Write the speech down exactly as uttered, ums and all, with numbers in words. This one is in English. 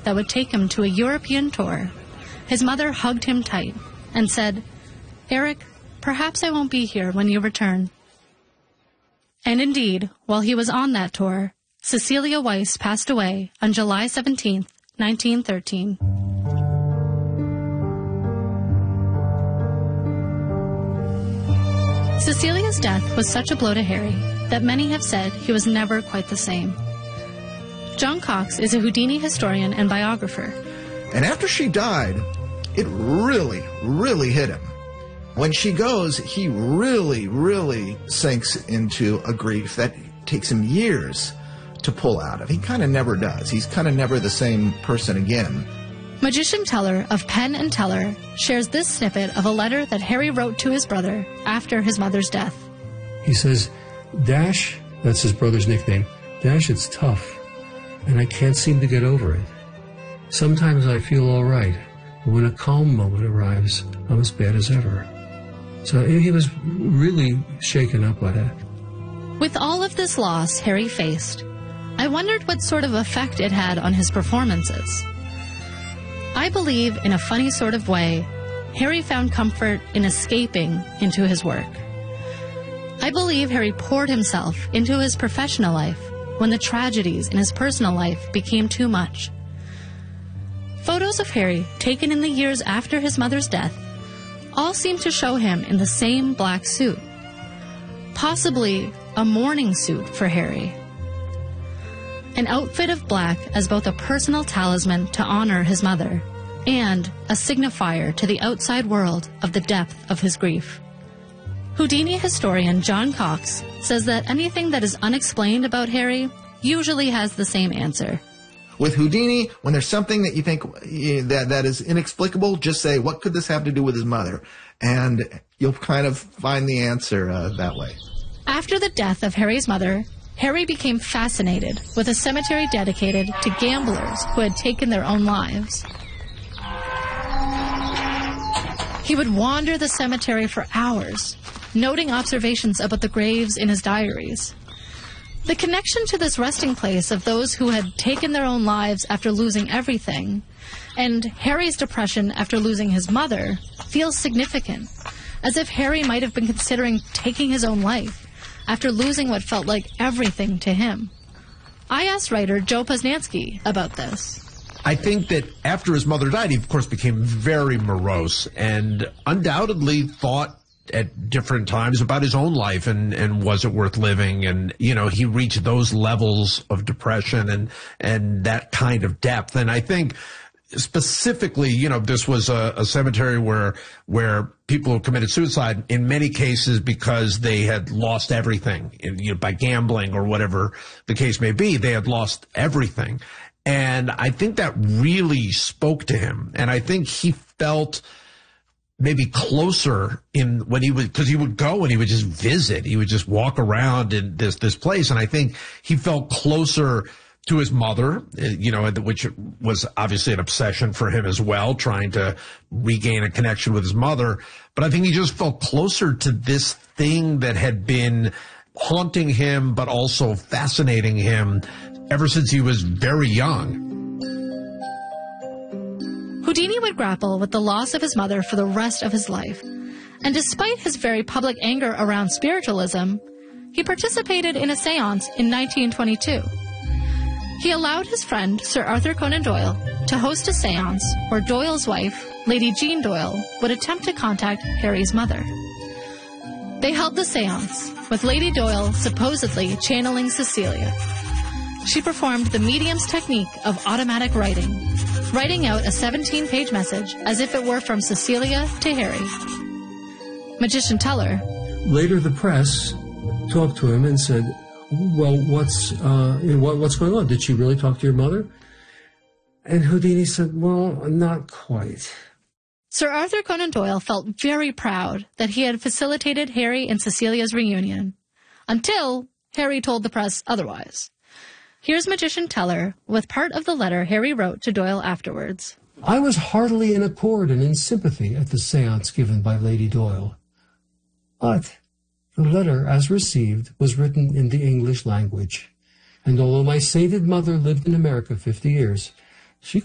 that would take him to a European tour, his mother hugged him tight and said, "Eric, perhaps I won't be here when you return." And indeed, while he was on that tour, Cecilia Weiss passed away on July seventeenth, nineteen thirteen. Cecilia's death was such a blow to Harry that many have said he was never quite the same. John Cox is a Houdini historian and biographer. And after she died, it really, really hit him. When she goes, he really, really sinks into a grief that takes him years to pull out of. He kind of never does. He's kind of never the same person again. Magician Teller of Penn and Teller shares this snippet of a letter that Harry wrote to his brother after his mother's death. He says, "Dash," that's his brother's nickname, "Dash, it's tough, and I can't seem to get over it. Sometimes I feel all right, but when a calm moment arrives, I'm as bad as ever." So he was really shaken up by that. With all of this loss Harry faced, I wondered what sort of effect it had on his performances. I believe, in a funny sort of way, Harry found comfort in escaping into his work. I believe Harry poured himself into his professional life when the tragedies in his personal life became too much. Photos of Harry taken in the years after his mother's death all seem to show him in the same black suit, possibly a mourning suit for Harry. An outfit of black as both a personal talisman to honor his mother and a signifier to the outside world of the depth of his grief. Houdini historian John Cox says that anything that is unexplained about Harry usually has the same answer. With Houdini, when there's something that you think that, that is inexplicable, just say, what could this have to do with his mother? And you'll kind of find the answer uh, that way. After the death of Harry's mother, Harry became fascinated with a cemetery dedicated to gamblers who had taken their own lives. He would wander the cemetery for hours, noting observations about the graves in his diaries. The connection to this resting place of those who had taken their own lives after losing everything, and Harry's depression after losing his mother, feels significant, as if Harry might have been considering taking his own life after losing what felt like everything to him. I asked writer Joe Posnanski about this. I think that after his mother died, he, of course, became very morose and undoubtedly thought at different times about his own life and, and was it worth living? And, you know, he reached those levels of depression and, and that kind of depth. And I think specifically, you know, this was a, a cemetery where, where people who committed suicide in many cases because they had lost everything, you know, by gambling or whatever the case may be, they had lost everything. And I think that really spoke to him. And I think he felt maybe closer in when he would, because he would go and he would just visit. He would just walk around in this, this place. And I think he felt closer to his mother, you know, which was obviously an obsession for him as well, trying to regain a connection with his mother. But I think he just felt closer to this thing that had been haunting him, but also fascinating him ever since he was very young. Houdini would grapple with the loss of his mother for the rest of his life. And despite his very public anger around spiritualism, he participated in a seance in nineteen twenty-two. He allowed his friend, Sir Arthur Conan Doyle, to host a seance where Doyle's wife, Lady Jean Doyle, would attempt to contact Harry's mother. They held the seance, with Lady Doyle supposedly channeling Cecilia. She performed the medium's technique of automatic writing, writing out a seventeen-page message as if it were from Cecilia to Harry. Magician Teller. Later, the press talked to him and said, well, what's uh, what, what's going on? Did she really talk to your mother? And Houdini said, well, not quite. Sir Arthur Conan Doyle felt very proud that he had facilitated Harry and Cecilia's reunion, until Harry told the press otherwise. Here's Magician Teller with part of the letter Harry wrote to Doyle afterwards. I was heartily in accord and in sympathy at the seance given by Lady Doyle. But the letter, as received, was written in the English language. And although my sainted mother lived in America fifty years,